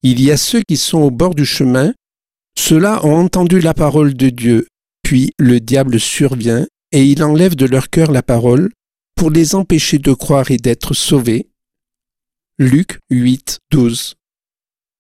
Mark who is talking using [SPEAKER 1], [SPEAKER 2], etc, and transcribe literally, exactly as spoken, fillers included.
[SPEAKER 1] Il y a ceux qui sont au bord du chemin. Ceux-là ont entendu la parole de Dieu, puis le diable survient et il enlève de leur cœur la parole pour les empêcher de croire et d'être sauvés. Luc huit, douze.